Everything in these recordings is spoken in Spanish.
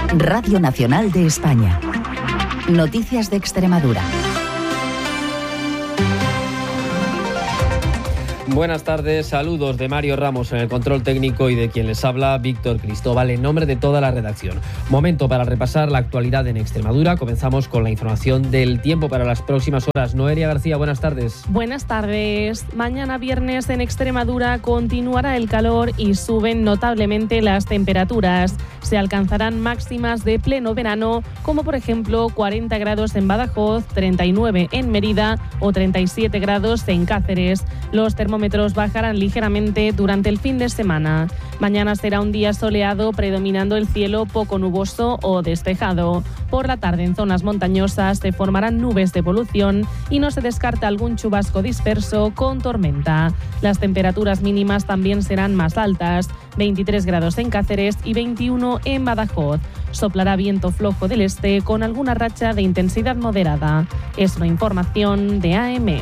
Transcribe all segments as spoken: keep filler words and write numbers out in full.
Radio Nacional de España. Noticias de Extremadura. Buenas tardes, saludos de Mario Ramos en el control técnico y de quien les habla, Víctor Cristóbal, en nombre de toda la redacción. Momento para repasar la actualidad en Extremadura. Comenzamos con la información del tiempo para las próximas horas. Noelia García, buenas tardes. Buenas tardes. Mañana viernes en Extremadura continuará el calor y suben notablemente las temperaturas. Se alcanzarán máximas de pleno verano, como por ejemplo cuarenta grados en Badajoz, treinta y nueve en Mérida o treinta y siete grados en Cáceres. Los termómetros bajarán ligeramente durante el fin de semana. Mañana será un día soleado, predominando el cielo poco nuboso o despejado. Por la tarde en zonas montañosas se formarán nubes de polución y no se descarta algún chubasco disperso con tormenta. Las temperaturas mínimas también serán más altas, veintitrés grados en Cáceres y veintiuno en Badajoz. Soplará viento flojo del este con alguna racha de intensidad moderada. Es una información de A M.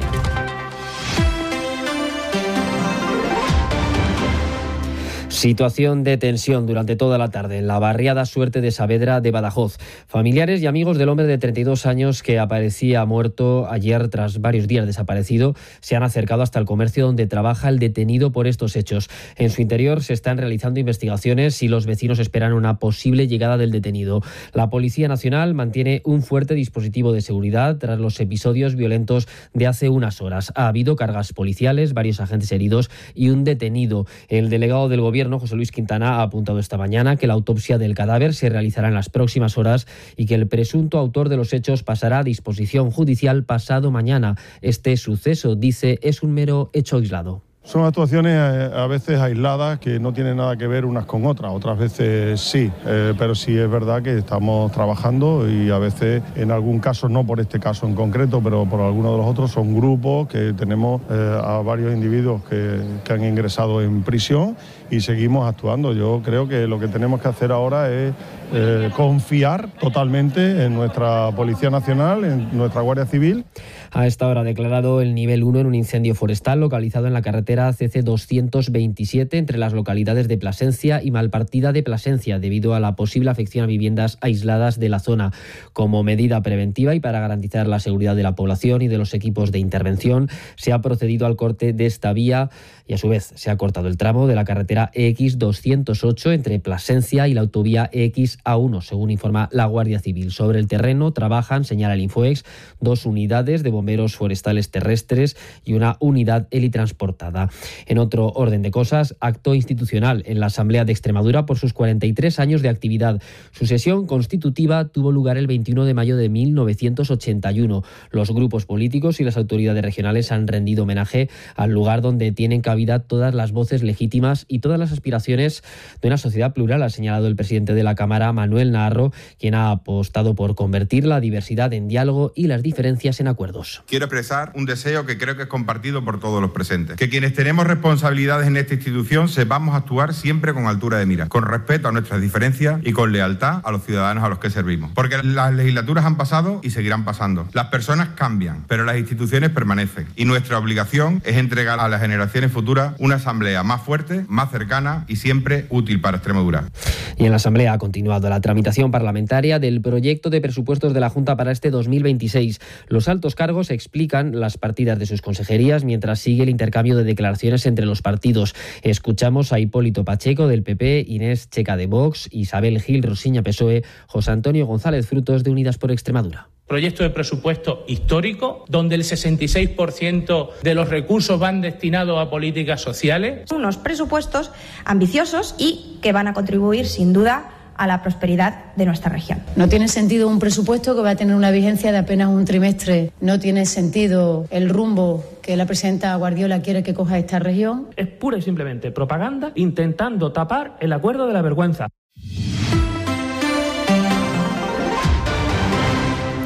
Situación de tensión durante toda la tarde en la barriada Suerte de Saavedra de Badajoz. Familiares y amigos del hombre de treinta y dos años que aparecía muerto ayer tras varios días desaparecido se han acercado hasta el comercio donde trabaja el detenido por estos hechos. En su interior se están realizando investigaciones y los vecinos esperan una posible llegada del detenido. La Policía Nacional mantiene un fuerte dispositivo de seguridad tras los episodios violentos de hace unas horas. Ha habido cargas policiales, varios agentes heridos y un detenido. El delegado del Gobierno, José Luis Quintana, ha apuntado esta mañana que la autopsia del cadáver se realizará en las próximas horas y que el presunto autor de los hechos pasará a disposición judicial pasado mañana. Este suceso, dice, es un mero hecho aislado. Son actuaciones a veces aisladas que no tienen nada que ver unas con otras, otras veces sí, eh, pero sí es verdad que estamos trabajando y a veces en algún caso, no por este caso en concreto, pero por algunos de los otros, son grupos que tenemos eh, a varios individuos que, que han ingresado en prisión y seguimos actuando. Yo creo que lo que tenemos que hacer ahora es eh, confiar totalmente en nuestra Policía Nacional, en nuestra Guardia Civil. A esta hora ha declarado el nivel uno en un incendio forestal localizado en la carretera C C doscientos veintisiete entre las localidades de Plasencia y Malpartida de Plasencia, debido a la posible afección a viviendas aisladas de la zona. Como medida preventiva y para garantizar la seguridad de la población y de los equipos de intervención, se ha procedido al corte de esta vía y a su vez se ha cortado el tramo de la carretera E X doscientos ocho entre Plasencia y la autovía E X A uno, según informa la Guardia Civil. Sobre el terreno trabajan, señala el Infoex, dos unidades de bomberos forestales terrestres y una unidad helitransportada. En otro orden de cosas, acto institucional en la Asamblea de Extremadura por sus cuarenta y tres años de actividad. Su sesión constitutiva tuvo lugar el veintiuno de mayo de mil novecientos ochenta y uno. Los grupos políticos y las autoridades regionales han rendido homenaje al lugar donde tienen cabida todas las voces legítimas y todas las aspiraciones de una sociedad plural, ha señalado el presidente de la Cámara, Manuel Naharro, quien ha apostado por convertir la diversidad en diálogo y las diferencias en acuerdos. Quiero expresar un deseo que creo que es compartido por todos los presentes. Que quienes tenemos responsabilidades en esta institución sepamos actuar siempre con altura de mira, con respeto a nuestras diferencias y con lealtad a los ciudadanos a los que servimos. Porque las legislaturas han pasado y seguirán pasando. Las personas cambian, pero las instituciones permanecen. Y nuestra obligación es entregar a las generaciones futuras una asamblea más fuerte, más cercana y siempre útil para Extremadura. Y en la Asamblea ha continuado la tramitación parlamentaria del proyecto de presupuestos de la Junta para este dos mil veintiséis. Los altos cargos explican las partidas de sus consejerías mientras sigue el intercambio de declaraciones entre los partidos. Escuchamos a Hipólito Pacheco del P P, Inés Checa de Vox, Isabel Gil Rosiña P S O E, José Antonio González Frutos de Unidas por Extremadura. Proyecto de presupuesto histórico, donde el sesenta y seis por ciento de los recursos van destinados a políticas sociales. Unos presupuestos ambiciosos y que van a contribuir, sin duda, a la prosperidad de nuestra región. No tiene sentido un presupuesto que va a tener una vigencia de apenas un trimestre. No tiene sentido el rumbo que la presidenta Guardiola quiere que coja esta región. Es pura y simplemente propaganda intentando tapar el acuerdo de la vergüenza.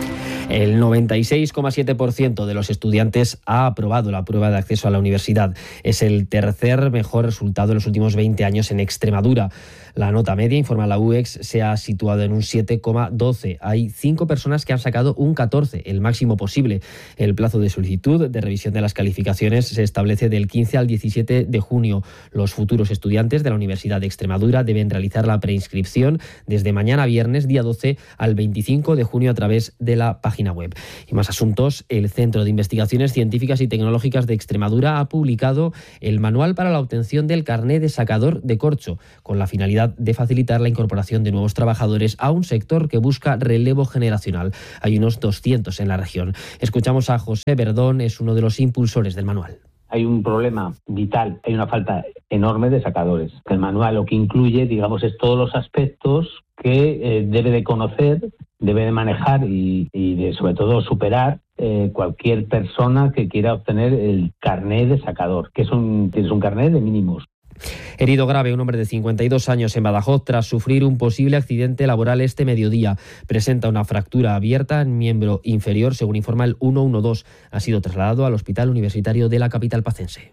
El noventa y seis coma siete por ciento de los estudiantes ha aprobado la prueba de acceso a la universidad. Es el tercer mejor resultado en los últimos veinte años en Extremadura. La nota media, informa la U E X, se ha situado en un siete coma doce. Hay cinco personas que han sacado un catorce, el máximo posible. El plazo de solicitud de revisión de las calificaciones se establece del quince al diecisiete de junio. Los futuros estudiantes de la Universidad de Extremadura deben realizar la preinscripción desde mañana viernes, día doce, al veinticinco de junio a través de la página web. Y más asuntos. El Centro de Investigaciones Científicas y Tecnológicas de Extremadura ha publicado el manual para la obtención del carné de sacador de corcho, con la finalidad de facilitar la incorporación de nuevos trabajadores a un sector que busca relevo generacional. Hay unos doscientos en la región. Escuchamos a José Verdón, es uno de los impulsores del manual. Hay un problema vital, hay una falta enorme de sacadores. El manual lo que incluye, digamos, es todos los aspectos que eh, debe de conocer, debe de manejar y, y de, sobre todo, superar eh, cualquier persona que quiera obtener el carné de sacador, que es un, es un carné de mínimos. Herido grave un hombre de cincuenta y dos años en Badajoz tras sufrir un posible accidente laboral este mediodía. Presenta una fractura abierta en miembro inferior, según informa el ciento doce. Ha sido trasladado al Hospital Universitario de la capital pacense.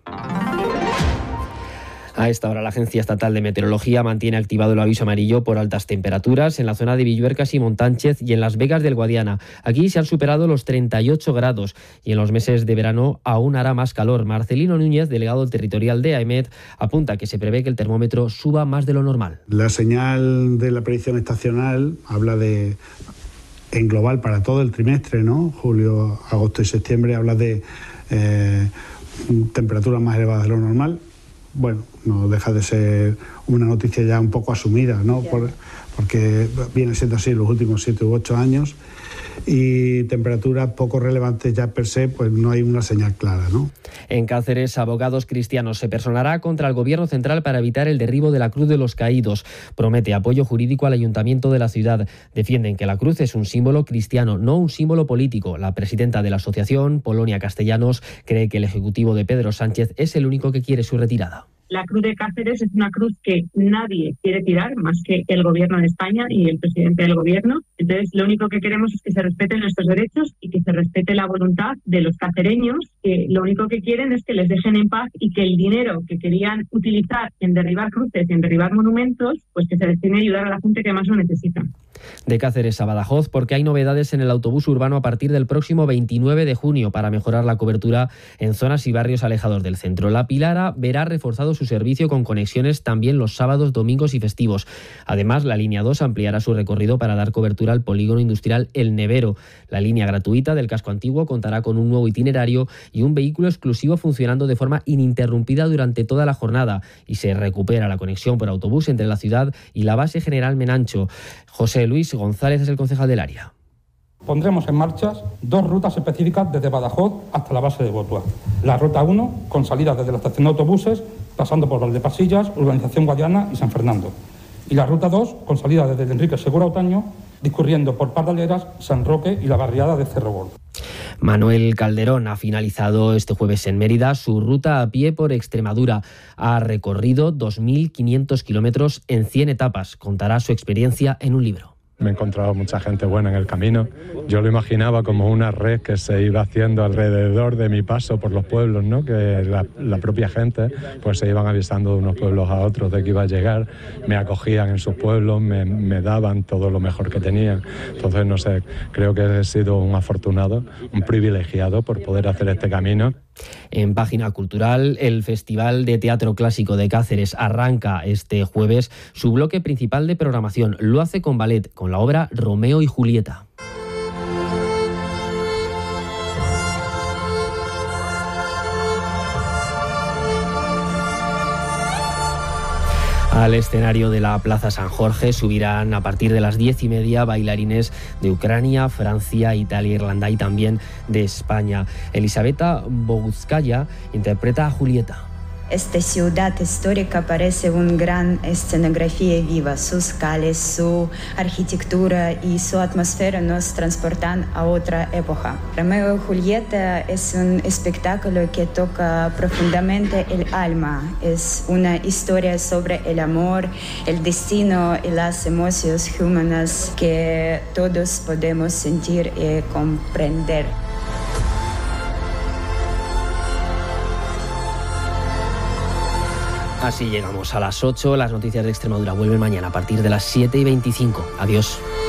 A esta hora la Agencia Estatal de Meteorología mantiene activado el aviso amarillo por altas temperaturas en la zona de Villuercas y Montánchez y en Las Vegas del Guadiana. Aquí se han superado los treinta y ocho grados y en los meses de verano aún hará más calor. Marcelino Núñez, delegado territorial de AEMET, apunta que se prevé que el termómetro suba más de lo normal. La señal de la predicción estacional habla de, en global para todo el trimestre, ¿no? Julio, agosto y septiembre, habla de eh, temperaturas más elevadas de lo normal. Bueno, no deja de ser una noticia ya un poco asumida, ¿no? Por, porque viene siendo así los últimos siete u ocho años y temperaturas poco relevantes ya per se, pues no hay una señal clara, ¿no? En Cáceres, Abogados Cristianos se personará contra el Gobierno central para evitar el derribo de la Cruz de los Caídos. Promete apoyo jurídico al Ayuntamiento de la ciudad. Defienden que la cruz es un símbolo cristiano, no un símbolo político. La presidenta de la asociación, Polonia Castellanos, cree que el Ejecutivo de Pedro Sánchez es el único que quiere su retirada. La cruz de Cáceres es una cruz que nadie quiere tirar más que el Gobierno de España y el presidente del Gobierno. Entonces, lo único que queremos es que se respeten nuestros derechos y que se respete la voluntad de los cacereños, que lo único que quieren es que les dejen en paz y que el dinero que querían utilizar en derribar cruces y en derribar monumentos, pues que se destine a ayudar a la gente que más lo necesita. De Cáceres a Badajoz, porque hay novedades en el autobús urbano a partir del próximo veintinueve de junio para mejorar la cobertura en zonas y barrios alejados del centro. La Pilara verá reforzado su servicio con conexiones también los sábados, domingos y festivos. Además, la línea dos ampliará su recorrido para dar cobertura al polígono industrial El Nevero. La línea gratuita del casco antiguo contará con un nuevo itinerario y un vehículo exclusivo funcionando de forma ininterrumpida durante toda la jornada, y se recupera la conexión por autobús entre la ciudad y la base general Menancho. José Luis González es el concejal del área. Pondremos en marcha dos rutas específicas desde Badajoz hasta la base de Botua. La ruta uno, con salida desde la estación de autobuses, pasando por Valdepasillas, Urbanización Guadiana y San Fernando. Y la ruta dos, con salida desde Enrique Segura Otaño, discurriendo por Pardaleras, San Roque y la barriada de Cerro Gordo. Manuel Calderón ha finalizado este jueves en Mérida su ruta a pie por Extremadura. Ha recorrido dos mil quinientos kilómetros en cien etapas. Contará su experiencia en un libro. Me he encontrado mucha gente buena en el camino. Yo lo imaginaba como una red que se iba haciendo alrededor de mi paso por los pueblos, ¿no? Que la, la propia gente pues se iban avisando de unos pueblos a otros de que iba a llegar, me acogían en sus pueblos, me, me daban todo lo mejor que tenían. Entonces, no sé, creo que he sido un afortunado, un privilegiado por poder hacer este camino. En Página Cultural, el Festival de Teatro Clásico de Cáceres arranca este jueves su bloque principal de programación. Lo hace con ballet, con la obra Romeo y Julieta. Al escenario de la Plaza San Jorge subirán a partir de las diez y media bailarines de Ucrania, Francia, Italia, Irlanda y también de España. Elisabetta Bogutskaya interpreta a Julieta. Esta ciudad histórica parece una gran escenografía viva. Sus calles, su arquitectura y su atmósfera nos transportan a otra época. Romeo y Julieta es un espectáculo que toca profundamente el alma. Es una historia sobre el amor, el destino y las emociones humanas que todos podemos sentir y comprender. Así llegamos a las ocho. Las noticias de Extremadura vuelven mañana a partir de las siete y veinticinco. Adiós.